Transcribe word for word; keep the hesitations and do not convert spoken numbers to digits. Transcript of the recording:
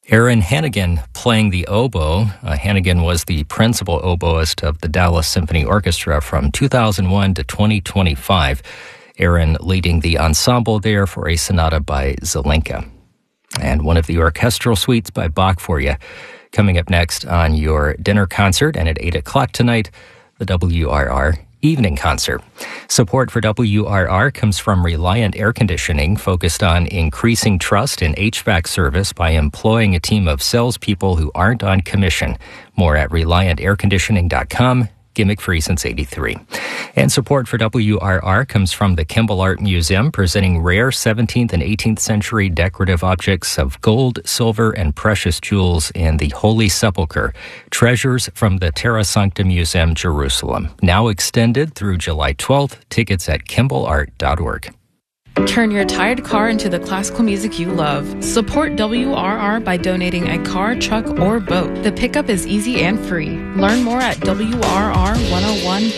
Aaron Hannigan playing the oboe. Uh, Hannigan was the principal oboist of the Dallas Symphony Orchestra from two thousand one to twenty twenty-five. Aaron leading the ensemble there for a sonata by Zelenka. And one of the orchestral suites by Bach for you. Coming up next on your dinner concert, and at eight o'clock tonight, the W R R Evening Concert. Support for W R R comes from Reliant Air Conditioning, focused on increasing trust in H V A C service by employing a team of salespeople who aren't on commission. More at reliant air conditioning dot com. Gimmick free since eighty-three. And support for W R R comes from the Kimball Art Museum, presenting rare seventeenth and eighteenth century decorative objects of gold, silver, and precious jewels in the Holy Sepulchre. Treasures from the Terra Sancta Museum, Jerusalem. Now extended through July twelfth. Tickets at kimball art dot org. Turn your tired car into the classical music you love. Support W R R by donating a car, truck, or boat. The pickup is easy and free. Learn more at W R R one oh one